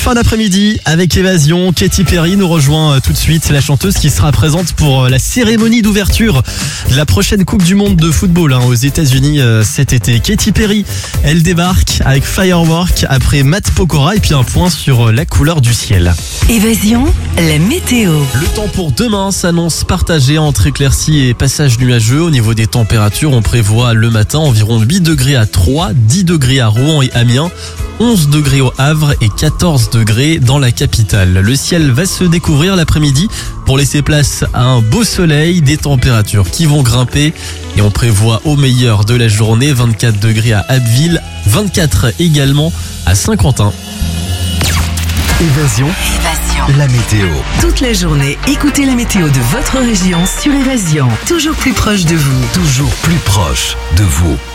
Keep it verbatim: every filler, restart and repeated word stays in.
fin d'après-midi avec Évasion. Katy Perry nous rejoint tout de suite, la chanteuse qui sera présente pour la cérémonie d'ouverture de la prochaine Coupe du Monde de football hein, aux États-Unis euh, cet été. Katy Perry, elle débarque avec Firework après Matt Pokora et puis un point sur la couleur du ciel. Évasion, la météo. Le temps pour demain s'annonce partagé entre éclaircies et passages nuageux. Au niveau des températures, on prévoit le matin environ huit degrés à Troyes, dix degrés à Rouen et Amiens, onze degrés au Havre et quatorze degrés dans la capitale. Le ciel va se découvrir l'après-midi pour laisser place à un beau soleil, des températures qui vont grimper et on prévoit au meilleur de la journée vingt-quatre degrés à Abbeville, vingt-quatre également à Saint-Quentin. Évasion, Évasion. la météo. Toute la journée, écoutez la météo de votre région sur Évasion. Toujours plus proche de vous. Toujours plus proche de vous.